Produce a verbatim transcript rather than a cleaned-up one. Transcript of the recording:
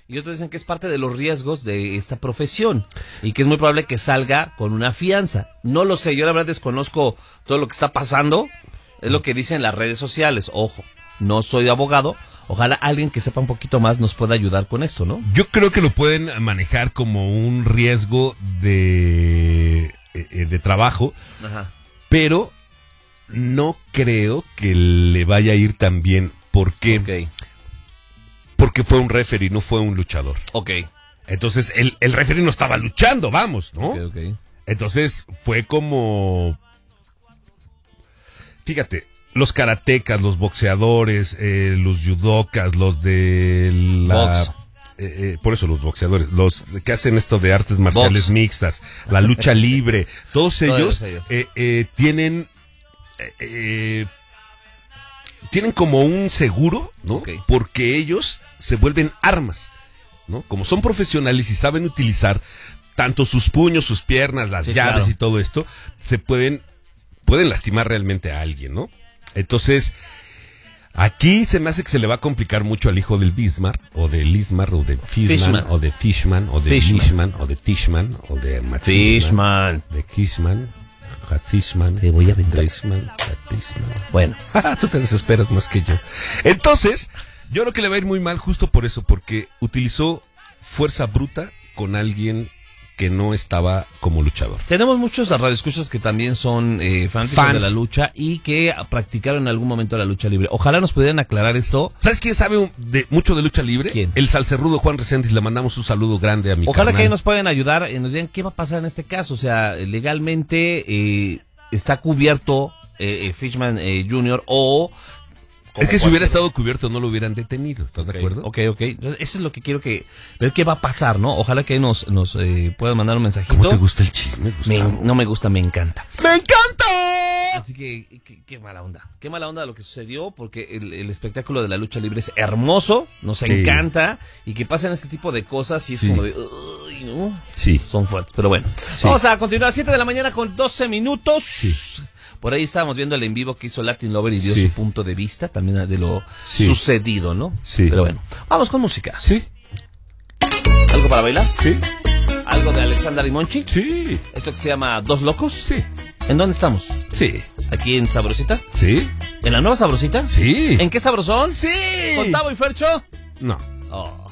y otros dicen que es parte de los riesgos de esta profesión y que es muy probable que salga con una fianza. No lo sé, yo la verdad desconozco todo lo que está pasando, es lo que dicen las redes sociales. Ojo, no soy abogado, ojalá alguien que sepa un poquito más nos pueda ayudar con esto, ¿no? Yo creo que lo pueden manejar como un riesgo de, de trabajo, ajá, pero no creo que le vaya a ir tan bien. ¿Por qué? Okay. Porque fue un referee, no fue un luchador. Ok. Entonces, el, el referee no estaba luchando, vamos, ¿no? Okay, okay. Entonces, fue como... Fíjate, los karatecas, los boxeadores, eh, los judokas, los de la... Eh, eh, por eso los boxeadores, los que hacen esto de artes marciales Box. mixtas, la lucha libre, todos ellos, todos ellos. Eh, eh, tienen... Eh, eh, tienen como un seguro, ¿no? Okay. Porque ellos se vuelven armas, ¿no? Como son profesionales y saben utilizar tanto sus puños, sus piernas, las sí, llaves claro. y todo esto, se pueden, pueden lastimar realmente a alguien, ¿no? Entonces, aquí se me hace que se le va a complicar mucho al hijo del Bismarck, o de Lismar, o de Fishman, Fishman, o de Fishman, o de Fishman, o de Tishman, o de Fishman, de Kishman. Hatishman, te voy a vender. Bueno, tú te desesperas más que yo. Entonces, yo creo que le va a ir muy mal justo por eso, porque utilizó fuerza bruta con alguien que no estaba como luchador. Tenemos muchos radioescuchas que también son eh, fanáticos Fans. de la lucha y que practicaron en algún momento la lucha libre. Ojalá nos pudieran aclarar esto. ¿Sabes quién sabe de, mucho de lucha libre? ¿Quién? El salcerrudo Juan Reséndiz. Le mandamos un saludo grande a mi Ojalá carnal. que ahí nos puedan ayudar y nos digan qué va a pasar en este caso. O sea, legalmente eh, está cubierto eh, eh, Fishman eh, junior o... Es que si hubiera estado cubierto no lo hubieran detenido, ¿estás okay, de acuerdo? Ok, ok. Eso es lo que quiero que... ver qué va a pasar, ¿no? Ojalá que nos, nos eh, puedan mandar un mensajito. ¿Cómo te gusta el chisme, me, No me gusta, me encanta. ¡Me encanta! Así que, qué, qué mala onda. Qué mala onda lo que sucedió, porque el, el espectáculo de la lucha libre es hermoso, nos sí. encanta, y que pasen este tipo de cosas y es sí. como de... Uy, ¿no? Sí. Son fuertes, pero bueno. Sí. Vamos a continuar a siete de la mañana con doce minutos. Sí. Por ahí estábamos viendo el en vivo que hizo Latin Lover y dio sí. su punto de vista también de lo sí. sucedido, ¿no? Sí. Pero bueno, vamos con música. Sí. ¿Algo para bailar? Sí. ¿Algo de Alexandra y Monchi? Sí. ¿Esto que se llama Dos Locos? Sí. ¿En dónde estamos? Sí. ¿Aquí en Sabrosita? Sí. ¿En la nueva Sabrosita? Sí. ¿En qué Sabrosón? Sí. ¿Con Tavo y Fercho? No. Oh.